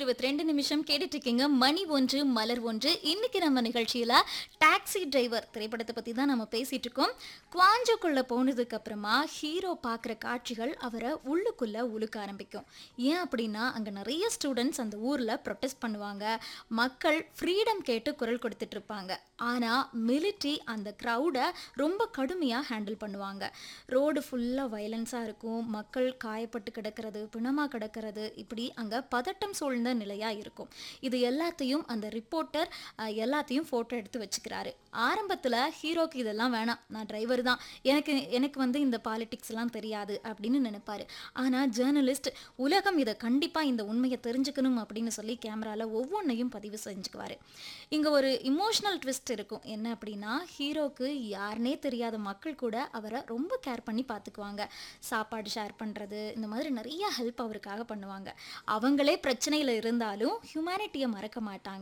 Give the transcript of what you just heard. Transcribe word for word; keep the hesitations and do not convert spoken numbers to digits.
இருபத்தி ரெண்டு நிமிஷம் கேட்டுட்டு இருக்கீங்க. மணி ஒன்று மலர் ஒன்று. இன்னைக்கு நம்ம நிகழ்ச்சியில டாக்ஸி டிரைவர் திரைப்படத்தை பத்தி தான் நம்ம பேசிட்டு இருக்கோம். குவாஞ்சோக்குள்ள போனதுக்கு அப்புறமா ஹீரோ பார்க்குற காட்சிகள் அவரை உள்ளுக்குள்ள உழுக்க ஆரம்பிக்கும். ஏன் அப்படின்னா அங்க நிறைய ஸ்டூடெண்ட்ஸ் அந்த ஊர்ல ப்ரொட்டஸ்ட் பண்ணுவாங்க. மக்கள் ஃப்ரீடம் கேட்டு குரல் கொடுத்துட்டு இருப்பாங்க. ஆனா மிலிட்ரி அந்த க்ரௌடை ரொம்ப கடுமையா ஹேண்டில் பண்ணுவாங்க. ரோடு ஃபுல்லா வயலன்ஸா இருக்கும். மக்கள் காயப்பட்டு கிடக்கிறது, பிணமா கிடக்கிறது, இப்படி அங்க பதட்டம் சூழ்ந்த நிலையா இருக்கும். இது எல்லாத்தையும் அந்த ரிப்போர்ட்டர் எல்லாத்தையும் போட்டோ எடுத்து வச்சுக்கிறாரு. ஆரம்பத்துல ஹீரோக்கு இதெல்லாம் வேணாம், நான் டிரைவர் தான், எனக்கு எனக்கு வந்து இந்த பாலிடிக்ஸ் எல்லாம் தெரியாது அப்படின்னு நினைப்பாரு. ஆனா ஜேர்னலிஸ்ட் உலகம் இதை கண்டிப்பா இந்த உண்மையை தெரிஞ்சுக்கணும் அப்படின்னு சொல்லி கேமரால ஒவ்வொன்றையும் பதிவு செஞ்சுக்குவாரு. இங்க ஒரு இமோஷனல் ட்விஸ்ட் இருக்கும். என்ன அப்படின்னா ஹீரோக்கு யாருனே தெரியாத மக்கள் கூட அவரை ரொம்ப கேர் பண்ணி பார்த்துக்குவாங்க. சாப்பாடு ஷேர் பண்றது, இந்த மாதிரி நிறைய ஹெல்ப் அவருக்காக பண்ணுவாங்க. அவங்களே பிரச்சனையில இருந்தாலும் ஹியூமனிட்டியை மறக்க மாட்டாங்க.